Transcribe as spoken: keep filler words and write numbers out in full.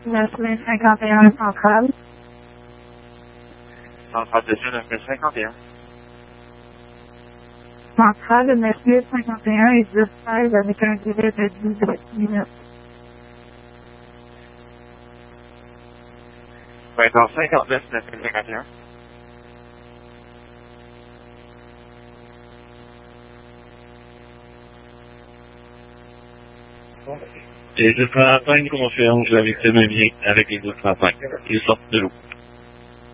Nestlé cinquante et un centrale. Centrale de Dieu neuf mille cinquante et un. Centrale de Nestlé cinquante et un et dix seize avec un délai de dix-huit minutes. vingt heures cinquante-neuf, neuf mille cinquante et un. Et ce sera pas une conférence avec ce même lien avec les autres affaires. Ils sortent de l'eau.